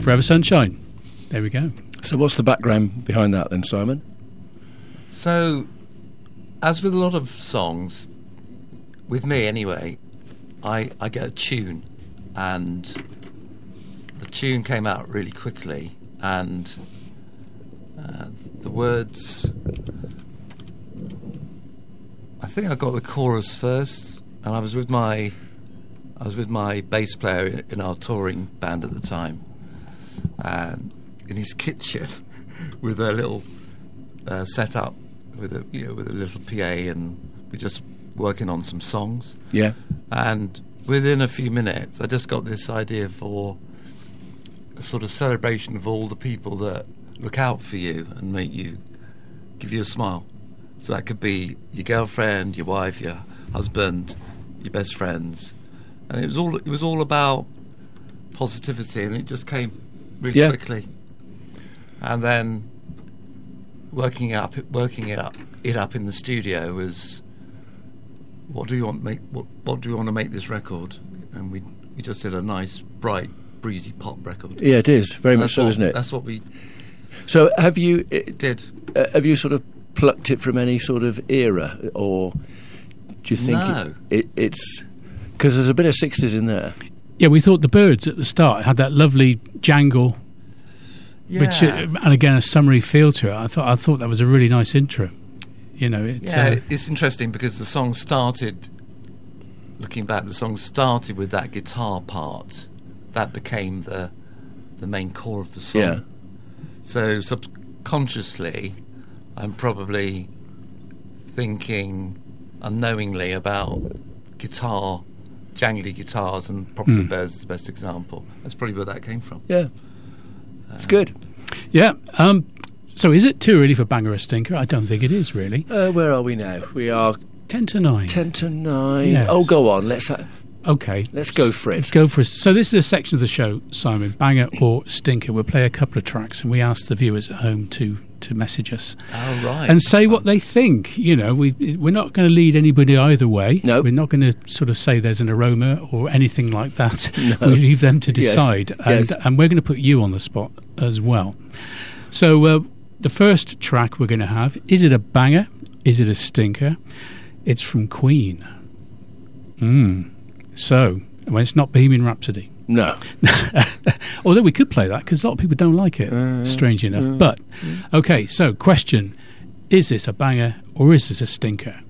Forever Sunshine. There we go. So what's the background behind that then, Simon? So, as with a lot of songs, with me anyway, I get a tune, and the tune came out really quickly, and the words, I think I got the chorus first, and I was with my bass player in our touring band at the time, and in his kitchen with a little setup with a little PA, and we're just working on some songs. Yeah. And within a few minutes, I just got this idea for a sort of celebration of all the people that look out for you and give you a smile. So that could be your girlfriend, your wife, your husband, your best friends, and it was all about positivity, and it just came really quickly. And then working it up in the studio was, what do you want to make this record? And we just did a nice, bright, breezy pop record. Yeah, it is very much so, isn't it? That's what we. So have you did? Have you sort of plucked it from any sort of era, or do you think it's because there's a bit of 60s in there? Yeah, we thought the Byrds at the start had that lovely jangle, which and again a summery feel to it. I thought that was a really nice intro. You know, it's interesting because the song started. Looking back, the song started with that guitar part that became the main core of the song. Yeah. So subconsciously, I'm probably thinking unknowingly about jangly guitars, and probably the Byrds is the best example. That's probably where that came from. Yeah, it's good. Yeah. So is it too early for Banger or Stinker? I don't think it is, really. Where are we now? We are 10 to 9. 10 to 9. Yes. Oh, go on. Let's go for it. Let's go for it. So this is a section of the show, Simon, Banger or Stinker. We'll play a couple of tracks, and we ask the viewers at home to message us. Oh, right. And say what they think. You know, we're not going to lead anybody either way. No. We're not going to sort of say there's an aroma or anything like that. No. We leave them to decide. Yes. And we're going to put you on the spot as well. So the first track we're going to have, is it a banger? Is it a stinker? It's from Queen. So, well, it's not Bohemian Rhapsody. No. Although we could play that because a lot of people don't like it, strangely enough. But, okay, so question, is this a banger or is this a stinker?